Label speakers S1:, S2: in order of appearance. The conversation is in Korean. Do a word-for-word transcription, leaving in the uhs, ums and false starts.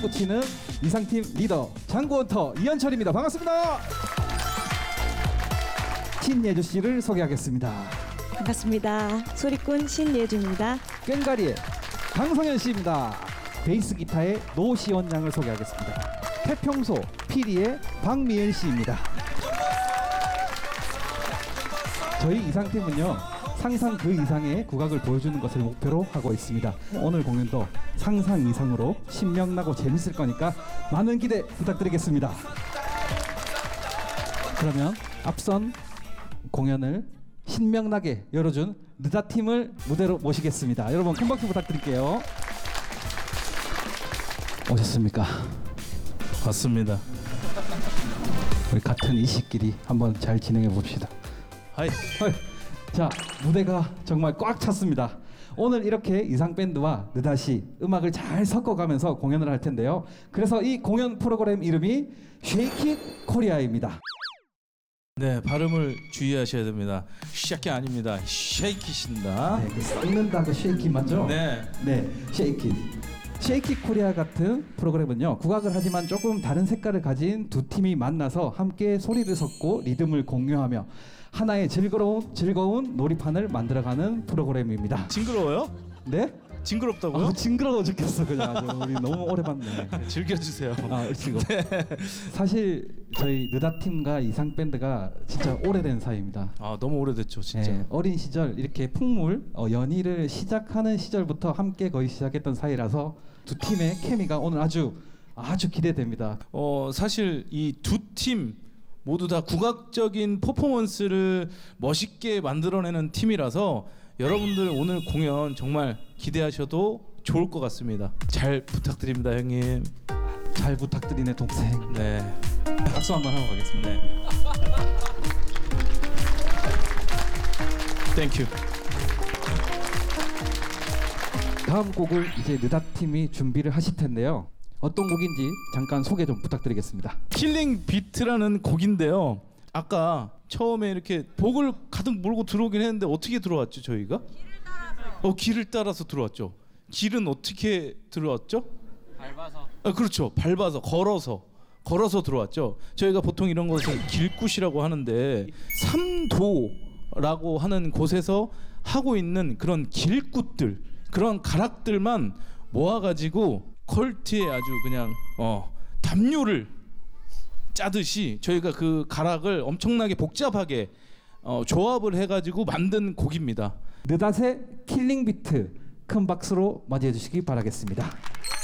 S1: 꽂히는 이상팀 리더 장구원터 이현철입니다. 반갑습니다. 신예주 씨를 소개하겠습니다.
S2: 반갑습니다. 소리꾼 신예주입니다.
S1: 꽹가리의 강성현 씨입니다. 베이스 기타의 노시원 양을 소개하겠습니다. 태평소 피리의 박미연 씨입니다. 저희 이상팀은요, 상상 그 이상의 국악을 보여주는 것을 목표로 하고 있습니다. 오늘 공연도 상상 이상으로 신명나고 재밌을 거니까 많은 기대 부탁드리겠습니다. 그러면 앞선 공연을 신명나게 열어준 느다팀을 무대로 모시겠습니다. 여러분 큰 박수 부탁드릴게요. 오셨습니까?
S3: 맞습니다.
S1: 우리 같은 이씨끼리 한번 잘 진행해 봅시다.
S3: 하이.
S1: 자, 무대가 정말 꽉 찼습니다. 오늘 이렇게 이상 밴드와 느닷이 음악을 잘 섞어가면서 공연을 할 텐데요. 그래서 이 공연 프로그램 이름이 쉐이키 코리아입니다.
S3: 네, 발음을 주의하셔야 됩니다. 샤키 아닙니다. 쉐이키십니다.
S1: 네, 그 섞는다 그 쉐이키 맞죠?
S3: 네.
S1: 네, 쉐이키. 쉐이키 코리아 같은 프로그램은요, 국악을 하지만 조금 다른 색깔을 가진 두 팀이 만나서 함께 소리를 섞고 리듬을 공유하며 하나의 즐거운 즐거운 놀이판을 만들어가는 프로그램입니다.
S3: 징그러워요?
S1: 네?
S3: 징그럽다고요?
S1: 아, 징그러워 죽겠어 그냥. 아주 우리 너무 오래 봤네.
S3: 즐겨주세요.
S1: 아, 지금. 네. 사실 저희 느닷 팀과 이상 밴드가 진짜 오래된 사이입니다.
S3: 아, 너무 오래됐죠, 진짜.
S1: 네, 어린 시절 이렇게 풍물 어, 연희를 시작하는 시절부터 함께 거의 시작했던 사이라서 두 팀의 케미가 오늘 아주 아주 기대됩니다.
S3: 어, 사실 이 두 팀 모두 다 국악적인 퍼포먼스를 멋있게 만들어내는 팀이라서 여러분들 오늘 공연 정말 기대하셔도 좋을 것 같습니다. 잘 부탁드립니다, 형님.
S1: 잘 부탁드리네 동생.
S3: 네.
S1: 박수 한번 하고 가겠습니다.
S3: 네. 땡큐.
S1: 다음 곡을 이제 느닷 팀이 준비를 하실 텐데요. 어떤 곡인지 잠깐 소개 좀 부탁드리겠습니다.
S3: 킬링 비트라는 곡인데요. 아까 처음에 이렇게 복을 가득 몰고 들어오긴 했는데 어떻게 들어왔죠, 저희가? 길을 따라서. 어, 길을 따라서 들어왔죠. 길은 어떻게 들어왔죠?
S4: 밟아서.
S3: 아, 그렇죠. 밟아서, 걸어서. 걸어서 들어왔죠. 저희가 보통 이런 것을 길굿이라고 하는데 삼도라고 하는 곳에서 하고 있는 그런 길굿들, 그런 가락들만 모아가지고 컬트에 아주 그냥 어, 담요를 짜듯이 저희가 그 가락을 엄청나게 복잡하게 어, 조합을 해가지고 만든 곡입니다.
S1: 느닷의 킬링 비트 큰 박수로 맞이해 주시기 바라겠습니다.